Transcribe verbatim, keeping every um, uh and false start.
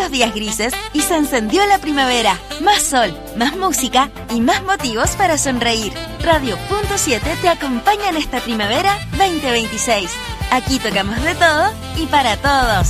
los días grises y se encendió la primavera. Más sol, más música y más motivos para sonreír. Radio Punto siete te acompaña en esta primavera veinte veintiséis. Aquí tocamos de todo y para todos.